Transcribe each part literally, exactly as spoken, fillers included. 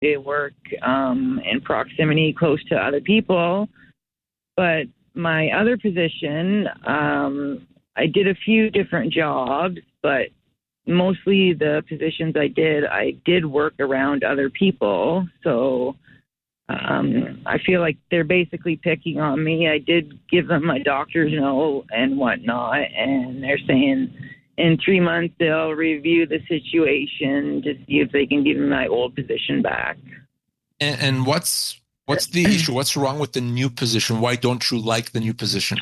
they work um, in proximity close to other people. But my other position, um, I did a few different jobs, but mostly the positions I did, I did work around other people. So um, I feel like they're basically picking on me. I did give them my doctor's note and whatnot, and they're saying in three months they'll review the situation to see if they can give me my old position back. And, and what's what's the issue? What's wrong with the new position? Why don't you like the new position?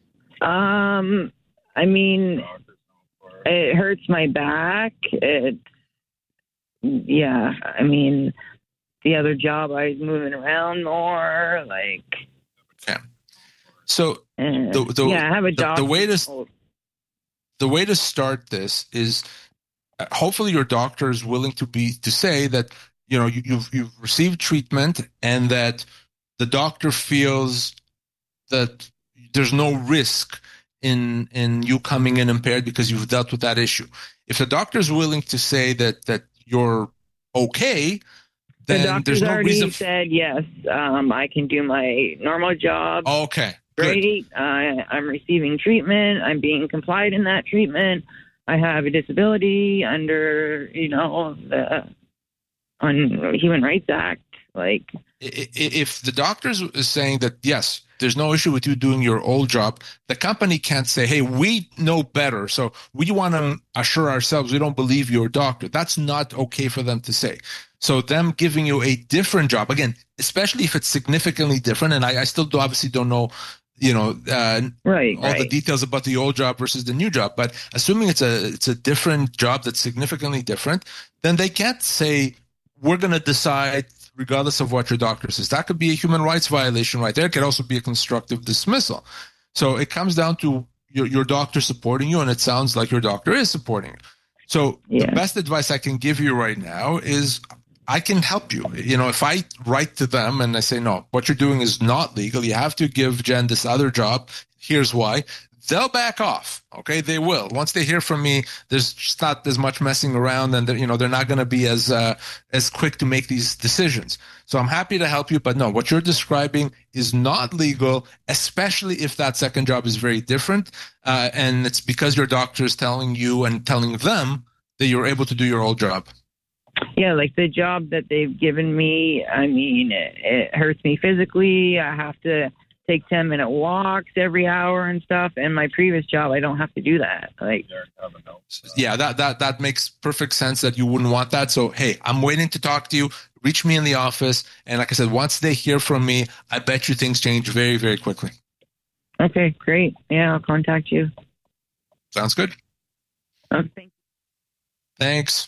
Um, I mean, it hurts my back. It, yeah, I mean, the other job I was moving around more, like. Okay. So uh, the, the yeah, I have a the, doctor. the way to the way to start this is, uh, hopefully your doctor is willing to be to say that, you know, you, you've you've received treatment and that the doctor feels that there's no risk in in you coming in impaired because you've dealt with that issue. If the doctor is willing to say that that you're okay, then the doctor's there's no already reason. F- said yes. Um, I can do my normal job. Okay, great. Uh, I'm receiving treatment. I'm being complied in that treatment. I have a disability under, you know, the on Human Rights Act. Like, if the doctor is saying that yes, there's no issue with you doing your old job, the company can't say, hey, we know better, so we want to assure ourselves we don't believe your doctor. That's not okay for them to say. So them giving you a different job, again, especially if it's significantly different, and I, I still do, obviously don't know, you know, uh, right, all right. the details about the old job versus the new job, but assuming it's a it's a different job that's significantly different, then they can't say, we're going to decide regardless of what your doctor says. That could be a human rights violation right there. It could also be a constructive dismissal. So it comes down to your, your doctor supporting you, and it sounds like your doctor is supporting you. So yeah. The best advice I can give you right now is I can help you. You know, if I write to them and I say, no, what you're doing is not legal, you have to give Jen this other job, here's why, they'll back off. Okay, they will. Once they hear from me, there's just not as much messing around, and you know they're not going to be as uh, as quick to make these decisions. So I'm happy to help you, but no, what you're describing is not legal, especially if that second job is very different, uh, and it's because your doctor is telling you and telling them that you're able to do your old job. Yeah, like the job that they've given me, I mean, it, it hurts me physically. I have to take ten minute walks every hour and stuff. And my previous job, I don't have to do that. Like, yeah, that, that, that makes perfect sense that you wouldn't want that. So, hey, I'm waiting to talk to you. Reach me in the office. And like I said, once they hear from me, I bet you things change very, very quickly. Okay, great. Yeah, I'll contact you. Sounds good. Oh, thank you. Thanks.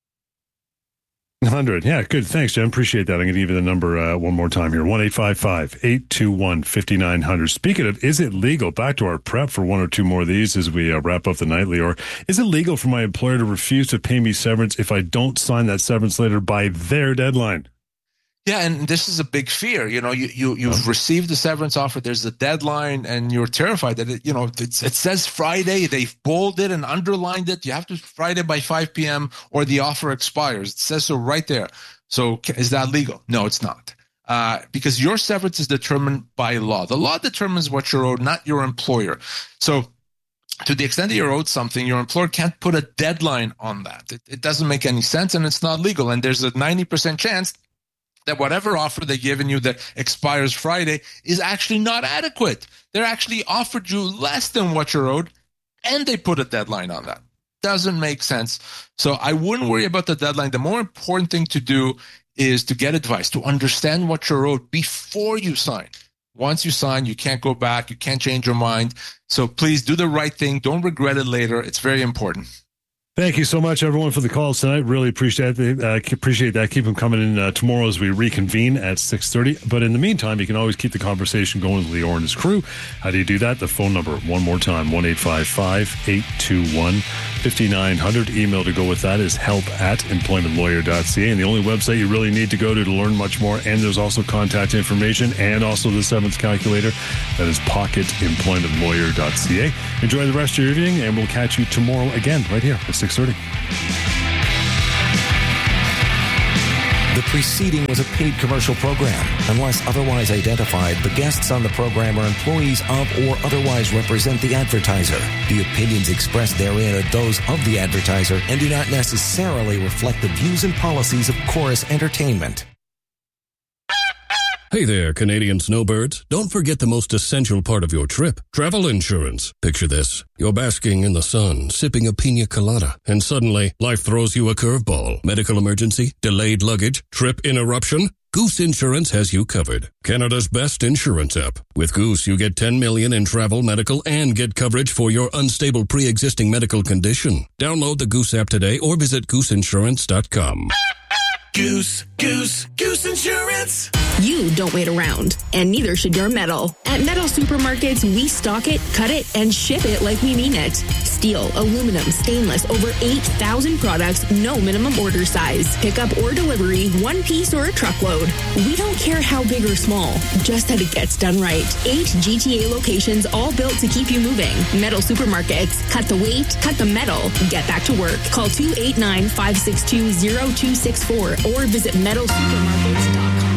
one hundred. Yeah, good. Thanks, Jen. Appreciate that. I'm going to give you the number uh, one more time here. one eight five five, eight two one, five nine zero zero. Speaking of, is it legal? Back to our prep for one or two more of these as we uh, wrap up the nightly. Or is it legal for my employer to refuse to pay me severance if I don't sign that severance letter by their deadline? Yeah, and this is a big fear. You know, you, you, you've received the severance offer. There's a deadline, and you're terrified that, it, you know, it's, it says Friday. They've bolded and underlined it. You have to Friday by five p.m. or the offer expires. It says so right there. So is that legal? No, it's not. Uh, because your severance is determined by law. The law determines what you're owed, not your employer. So to the extent that you're owed something, your employer can't put a deadline on that. It, it doesn't make any sense, and it's not legal. And there's a ninety percent chance that whatever offer they've given you that expires Friday is actually not adequate. They're actually offered you less than what you're owed, and they put a deadline on that. Doesn't make sense. So I wouldn't worry about the deadline. The more important thing to do is to get advice, to understand what you're owed before you sign. Once you sign, you can't go back. You can't change your mind. So please do the right thing. Don't regret it later. It's very important. Thank you so much, everyone, for the calls tonight. Really appreciate it. Uh, appreciate that. Keep them coming in uh, tomorrow as we reconvene at six thirty. But in the meantime, you can always keep the conversation going with Lior and his crew. How do you do that? The phone number, one more time, one eight five five, eight two one, five nine zero zero. Email to go with that is help at employment lawyer dot c a. And the only website you really need to go to to learn much more, and there's also contact information and also the seventh calculator, that is pocket employment lawyer dot c a. Enjoy the rest of your evening, and we'll catch you tomorrow again right here at six thirty. The preceding was a paid commercial program. Unless otherwise identified, the guests on the program are employees of or otherwise represent the advertiser. The opinions expressed therein are those of the advertiser and do not necessarily reflect the views and policies of Chorus Entertainment. Hey there, Canadian snowbirds. Don't forget the most essential part of your trip, travel insurance. Picture this. You're basking in the sun, sipping a pina colada, and suddenly life throws you a curveball. Medical emergency, delayed luggage, trip interruption. Goose Insurance has you covered. Canada's best insurance app. With Goose, you get ten million dollars in travel, medical, and get coverage for your unstable pre-existing medical condition. Download the Goose app today or visit goose insurance dot com. Goose, Goose, Goose Insurance. You don't wait around, and neither should your metal. At Metal Supermarkets, we stock it, cut it, and ship it like we mean it. Steel, aluminum, stainless, over eight thousand products, no minimum order size. Pickup or delivery, one piece or a truckload. We don't care how big or small, just that it gets done right. Eight G T A locations, all built to keep you moving. Metal Supermarkets. Cut the weight, cut the metal, get back to work. Call two eight nine, five six two, zero two six four or visit metal supermarkets dot com.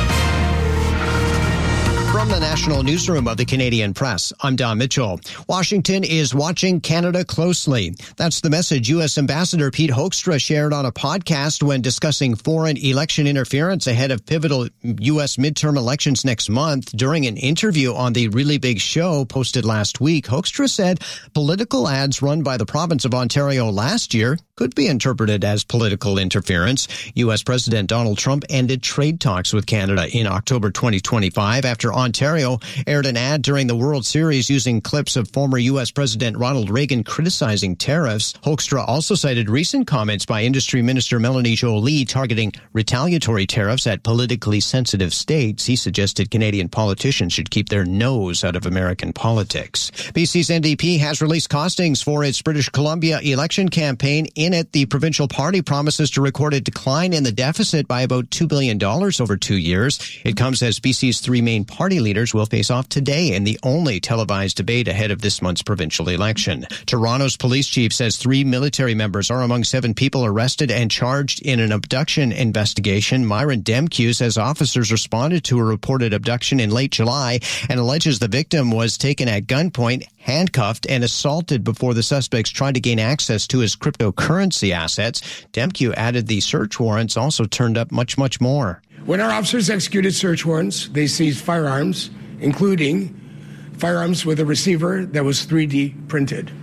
From the National Newsroom of the Canadian Press, I'm Don Mitchell. Washington is watching Canada closely. That's the message U S Ambassador Pete Hoekstra shared on a podcast when discussing foreign election interference ahead of pivotal U S midterm elections next month. During an interview on the Really Big Show posted last week, Hoekstra said political ads run by the province of Ontario last year could be interpreted as political interference. U S President Donald Trump ended trade talks with Canada in October twenty twenty-five after Ontario aired an ad during the World Series using clips of former U S President Ronald Reagan criticizing tariffs. Hoekstra also cited recent comments by Industry Minister Melanie Joly targeting retaliatory tariffs at politically sensitive states. He suggested Canadian politicians should keep their nose out of American politics. B C's N D P has released costings for its British Columbia election campaign. In it, the provincial party promises to record a decline in the deficit by about two billion dollars over two years. It comes as B C's three main party leaders will face off today in the only televised debate ahead of this month's provincial election. Toronto's police chief says three military members are among seven people arrested and charged in an abduction investigation. Myron Demkew says officers responded to a reported abduction in late July and alleges the victim was taken at gunpoint, handcuffed, and assaulted before the suspects tried to gain access to his cryptocurrency assets. Demkew added the search warrants also turned up much, much more. When our officers executed search warrants, they seized firearms, including firearms with a receiver that was three D printed.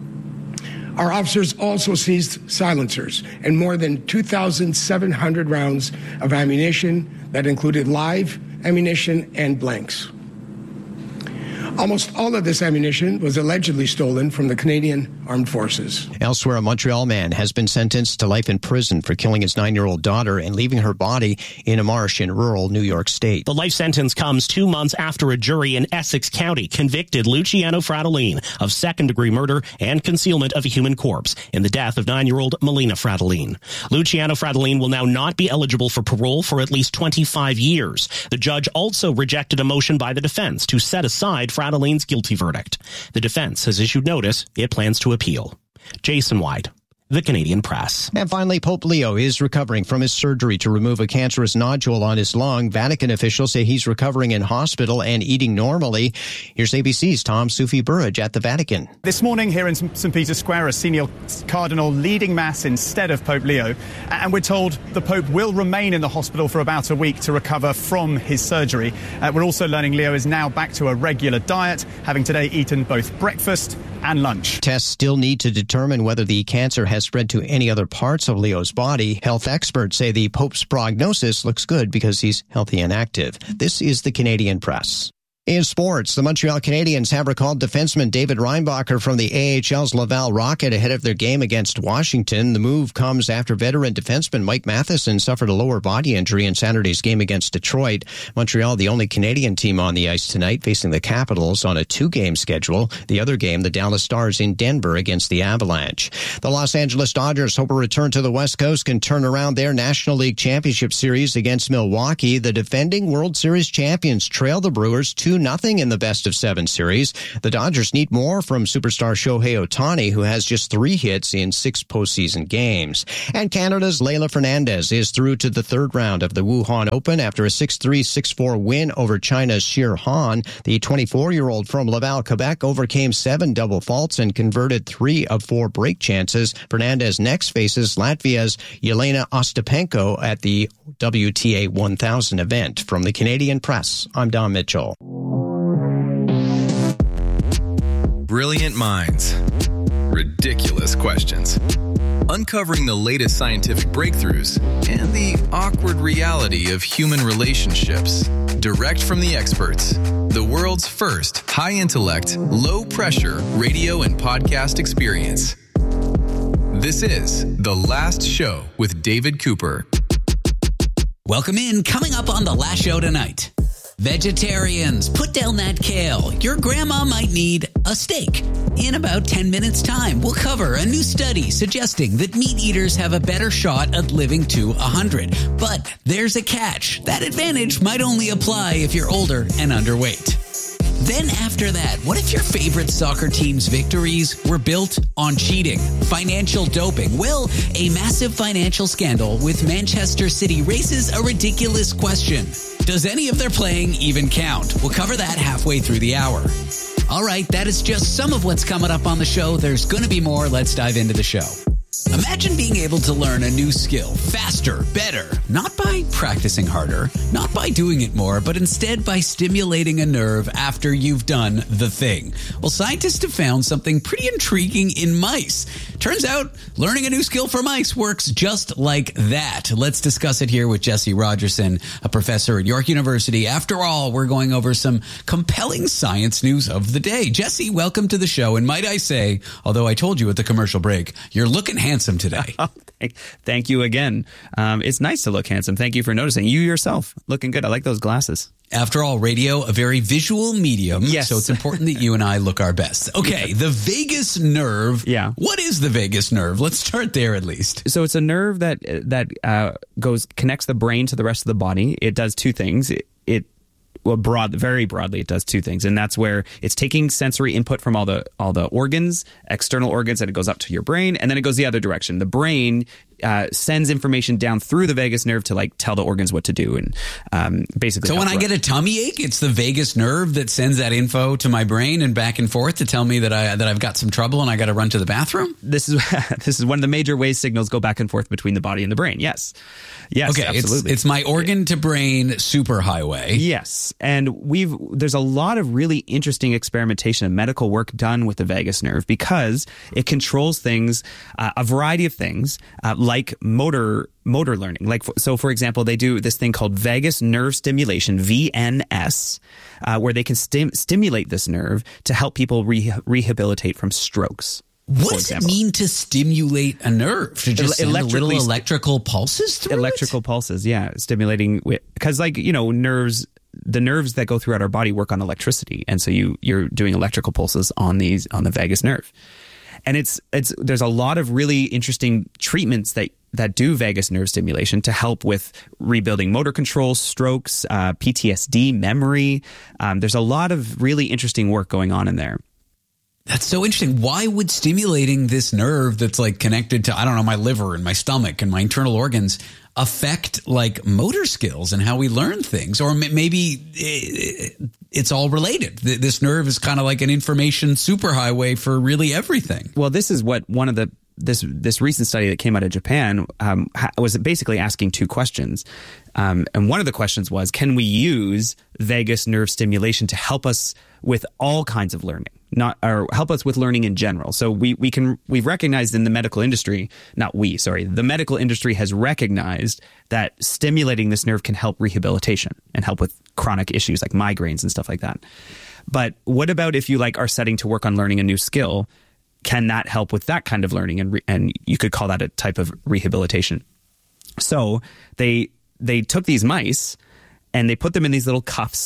Our officers also seized silencers and more than two thousand seven hundred rounds of ammunition that included live ammunition and blanks. Almost all of this ammunition was allegedly stolen from the Canadian Armed Forces. Elsewhere, a Montreal man has been sentenced to life in prison for killing his nine-year-old daughter and leaving her body in a marsh in rural New York State. The life sentence comes two months after a jury in Essex County convicted Luciano Fratellin of second-degree murder and concealment of a human corpse in the death of nine-year-old Melina Fratellin. Luciano Fratellin will now not be eligible for parole for at least twenty-five years. The judge also rejected a motion by the defense to set aside Fratellin's guilty verdict. The defense has issued notice it plans to appeal. Jason White, The Canadian Press. And finally, Pope Leo is recovering from his surgery to remove a cancerous nodule on his lung. Vatican officials say he's recovering in hospital and eating normally. Here's A B C's Tom Sufi Burrage at the Vatican. This morning here in Saint Peter's Square, a senior cardinal leading mass instead of Pope Leo. And we're told the Pope will remain in the hospital for about a week to recover from his surgery. Uh, we're also learning Leo is now back to a regular diet, having today eaten both breakfast and lunch. Tests still need to determine whether the cancer has spread to any other parts of Leo's body. Health experts say the Pope's prognosis looks good because he's healthy and active. This is the Canadian Press. In sports, the Montreal Canadiens have recalled defenseman David Reinbacher from the A H L's Laval Rocket ahead of their game against Washington. The move comes after veteran defenseman Mike Matheson suffered a lower body injury in Saturday's game against Detroit. Montreal, the only Canadian team on the ice tonight, facing the Capitals on a two-game schedule. The other game, the Dallas Stars in Denver against the Avalanche. The Los Angeles Dodgers hope a return to the West Coast can turn around their National League Championship Series against Milwaukee. The defending World Series champions trail the Brewers two nothing in the best of seven series. The Dodgers need more from superstar Shohei Ohtani, who has just three hits in six postseason games. And Canada's Leylah Fernandez is through to the third round of the Wuhan Open after a six three, six four win over China's Shir Han. The twenty-four-year-old from Laval, Quebec, overcame seven double faults and converted three of four break chances. Fernandez next faces Latvia's Yelena Ostapenko at the W T A one thousand event. From the Canadian Press, I'm Don Mitchell. Brilliant minds. Ridiculous questions. Uncovering the latest scientific breakthroughs and the awkward reality of human relationships. Direct from the experts. The world's first high-intellect, low-pressure radio and podcast experience. This is The Last Show with David Cooper. Welcome in. Coming up on The Last Show tonight. Vegetarians, put down that kale. Your grandma might need a steak. In about ten minutes' time, we'll cover a new study suggesting that meat eaters have a better shot at living to one hundred. But there's a catch. That advantage might only apply if you're older and underweight. Then after that, what if your favorite soccer team's victories were built on cheating, financial doping? Well, a massive financial scandal with Manchester City raises a ridiculous question. Does any of their playing even count? We'll cover that halfway through the hour. All right, that is just some of what's coming up on the show. There's going to be more. Let's dive into the show. Imagine being able to learn a new skill faster, better, not by practicing harder, not by doing it more, but instead by stimulating a nerve after you've done the thing. Well, scientists have found something pretty intriguing in mice. Turns out learning a new skill for mice works just like that. Let's discuss it here with Jesse Rogerson, a professor at York University. After all, we're going over some compelling science news of the day. Jesse, welcome to the show. And might I say, although I told you at the commercial break, you're looking handsome today. Oh, thank, thank you again. Um, it's nice to look handsome. Thank you for noticing. You yourself looking good. I like those glasses. After all, radio, a very visual medium. Yes. So it's important that you and I look our best. Okay, the vagus nerve. Yeah. What is the vagus nerve? Let's start there at least. So it's a nerve that that uh, goes connects the brain to the rest of the body. It does two things. It, it well, broad, very broadly, it does two things, and that's where it's taking sensory input from all the all the organs, external organs, and it goes up to your brain, and then it goes the other direction. The brain uh, sends information down through the vagus nerve to like tell the organs what to do, and um, basically. So when I get a tummy ache, it's the vagus nerve that sends that info to my brain and back and forth to tell me that I that I've got some trouble and I got to run to the bathroom. This is this is one of the major ways signals go back and forth between the body and the brain. Yes, yes, okay, absolutely. It's, it's my organ to brain superhighway. Yes, and we've there's a lot of really interesting experimentation and medical work done with the vagus nerve because it controls things, uh, a variety of things, uh, like motor motor learning. Like so, for example, they do this thing called vagus nerve stimulation, V N S, uh, where they can stim- stimulate this nerve to help people re- rehabilitate from strokes. What does it mean to stimulate a nerve? To just send little electrical pulses through Electrical it? pulses, yeah, stimulating because, like you know, nerves. The nerves that go throughout our body work on electricity, and so you you're doing electrical pulses on these on the vagus nerve, and it's it's there's a lot of really interesting treatments that that do vagus nerve stimulation to help with rebuilding motor control, strokes, uh, P T S D, memory. Um, there's a lot of really interesting work going on in there. That's so interesting. Why would stimulating this nerve that's like connected to, I don't know, my liver and my stomach and my internal organs affect like motor skills and how we learn things? Or maybe it's all related. This nerve is kind of like an information superhighway for really everything. Well, this is what one of the this this recent study that came out of Japan um, was basically asking two questions. Um, and one of the questions was, can we use vagus nerve stimulation to help us with all kinds of learning, not or help us with learning in general? So we we can we've recognized in the medical industry, not we, sorry, the medical industry has recognized that stimulating this nerve can help rehabilitation and help with chronic issues like migraines and stuff like that. But what about if you like are setting to work on learning a new skill? Can that help with that kind of learning? And re- and you could call that a type of rehabilitation. So they they took these mice and they put them in these little cuffs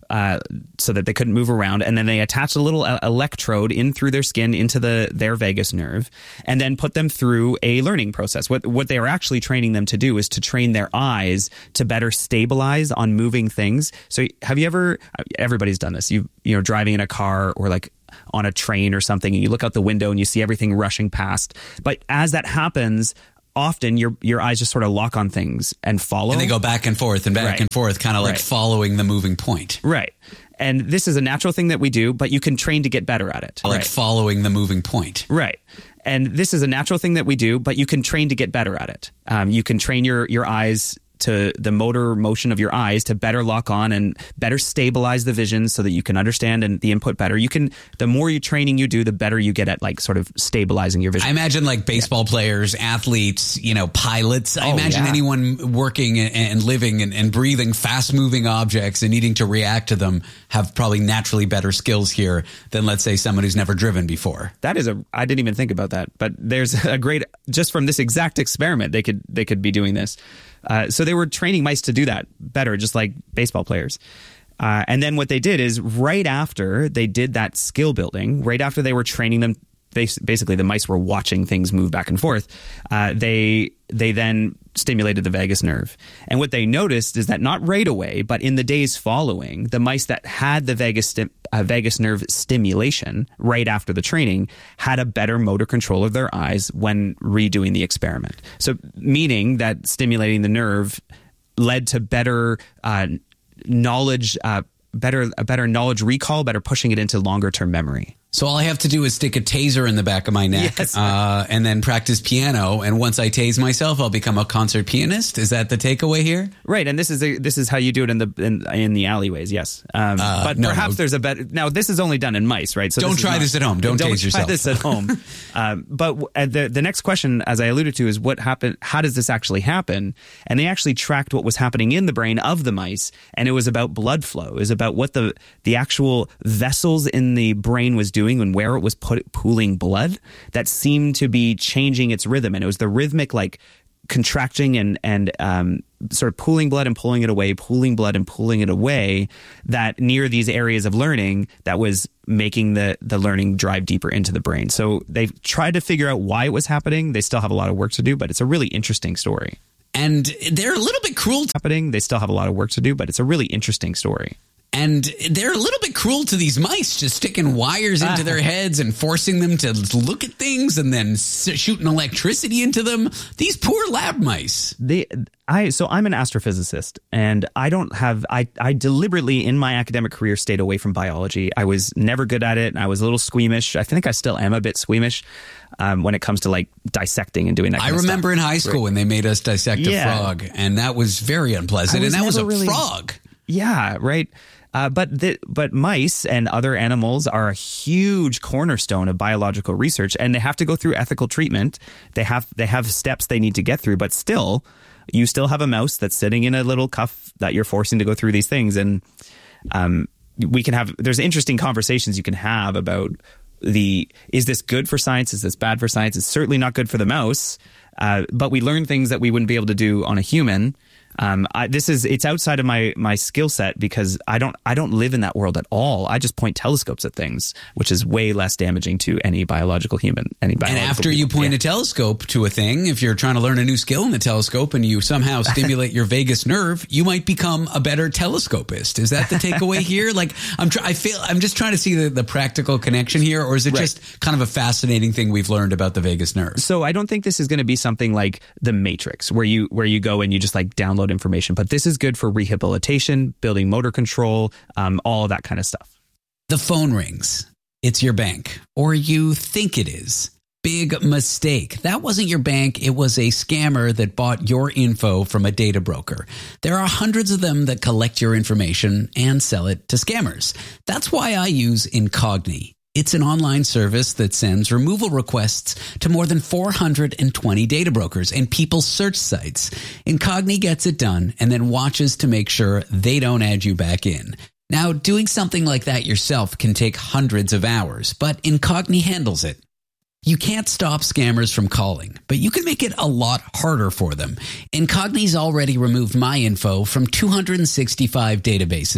uh, so that they couldn't move around. And then they attached a little uh, electrode in through their skin into the their vagus nerve, and then put them through a learning process. What what they were actually training them to do is to train their eyes to better stabilize on moving things. So have you ever? Everybody's done this. You you know, driving in a car or like on a train or something, and you look out the window and you see everything rushing past. But as that happens, often your your eyes just sort of lock on things and follow. And they go back and forth and back Right. and forth, kind of like Right. following the moving point. Right. And this is a natural thing that we do, but you can train to get better at it. Like Right. following the moving point. Right. And this is a natural thing that we do, but you can train to get better at it. Um, you can train your, your eyes to the motor motion of your eyes to better lock on and better stabilize the vision so that you can understand and the input better. You can, the more you training you do, the better you get at like sort of stabilizing your vision. I imagine like baseball yeah. players, athletes, you know, pilots. I oh, imagine yeah. anyone working and, and living and, and breathing fast moving objects and needing to react to them have probably naturally better skills here than, let's say, someone who's never driven before. That is a, I didn't even think about that, but there's a great, just from this exact experiment, they could, they could be doing this. Uh, so they were training mice to do that better, just like baseball players. Uh, and then what they did is right after they did that skill building, right after they were training them, they, basically the mice were watching things move back and forth. Uh, they they then stimulated the vagus nerve. And what they noticed is that not right away, but in the days following, the mice that had the vagus sti- uh, vagus nerve stimulation right after the training had a better motor control of their eyes when redoing the experiment. So meaning that stimulating the nerve led to better uh, knowledge, uh, better a better knowledge recall, better pushing it into longer term memory. So all I have to do is stick a taser in the back of my neck Yes. uh, and then practice piano. And once I tase myself, I'll become a concert pianist. Is that the takeaway here? Right. And this is a, this is how you do it in the in, in the alleyways. Yes. Um, Uh, but no, perhaps no. there's a better. Now, this is only done in mice, right? So Don't this is try not- this at home. Don't don't tase try yourself. this at home. um, but w- uh, the the next question, as I alluded to, is what happened? How does this actually happen? And they actually tracked what was happening in the brain of the mice, and it was about blood flow. It was about what the the actual vessels in the brain was doing and where it was put, pooling blood that seemed to be changing its rhythm. And it was the rhythmic, like, contracting and and um, sort of pooling blood and pulling it away, pooling blood and pulling it away, that near these areas of learning that was making the the learning drive deeper into the brain. So they've tried to figure out why it was happening. They still have a lot of work to do, but it's a really interesting story. And they're a little bit cruel. Happening. They still have a lot of work to do, but it's a really interesting story. And they're a little bit cruel to these mice, just sticking wires into their heads and forcing them to look at things and then shooting electricity into them. These poor lab mice. They, I, so I'm an astrophysicist, and I don't have, I, I deliberately in my academic career stayed away from biology. I was never good at it. And I was a little squeamish. I think I still am a bit squeamish um, when it comes to like dissecting and doing that kind I of remember stuff. in high school Right. when they made us dissect Yeah. a frog, and that was very unpleasant. I was And that was a never really- frog. Yeah, right. Uh, but the, but mice and other animals are a huge cornerstone of biological research, and they have to go through ethical treatment. They have they have steps they need to get through, but still, you still have a mouse that's sitting in a little cuff that you're forcing to go through these things, and um, we can have there's interesting conversations you can have about the is this good for science? Is this bad for science? It's certainly not good for the mouse, uh, but we learn things that we wouldn't be able to do on a human. Um, I, this is it's outside of my my skill set because I don't I don't live in that world at all. I just point telescopes at things, which is way less damaging to any biological human. Any biological And after you people. point Yeah. a telescope to a thing, if you're trying to learn a new skill in the telescope and you somehow stimulate your vagus nerve, you might become a better telescopist. Is that the takeaway here? Like, I'm try- I feel I'm just trying to see the, the practical connection here, or is it Right. just kind of a fascinating thing we've learned about the vagus nerve? So I don't think this is going to be something like the Matrix, where you where you go and you just like download information. But this is good for rehabilitation, building motor control, um, all of that kind of stuff. The phone rings. It's your bank, or you think it is. Big mistake. That wasn't your bank. It was a scammer that bought your info from a data broker. There are hundreds of them that collect your information and sell it to scammers. That's why I use Incogni. It's an online service that sends removal requests to more than four hundred twenty data brokers and people's search sites. Incogni gets it done and then watches to make sure they don't add you back in. Now, doing something like that yourself can take hundreds of hours, but Incogni handles it. You can't stop scammers from calling, but you can make it a lot harder for them. Incogni's already removed my info from two hundred sixty-five databases.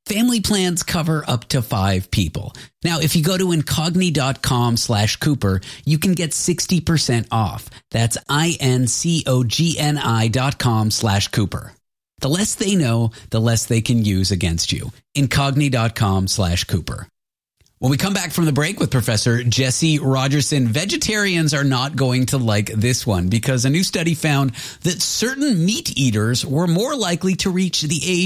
Family plans cover up to five people. Now, if you go to Incogni.com slash Cooper, you can get sixty percent off. That's I-N-C-O-G-N-I dot com slash Cooper. The less they know, the less they can use against you. Incogni.com slash Cooper. When we come back from the break with Professor Jesse Rogerson, vegetarians are not going to like this one because a new study found that certain meat eaters were more likely to reach the age